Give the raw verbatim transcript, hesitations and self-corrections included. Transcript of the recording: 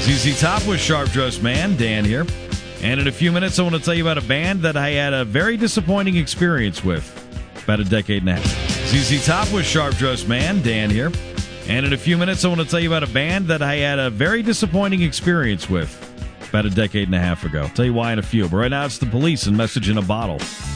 Z Z Top with Sharp Dressed Man. Dan here. And in a few minutes, I want to tell you about a band that I had a very disappointing experience with about a decade and a half. Z Z Top with Sharp Dressed Man. Dan here. And in a few minutes, I want to tell you about a band that I had a very disappointing experience with about a decade and a half ago. I'll tell you why in a few. But right now, it's The Police and Message in a Bottle.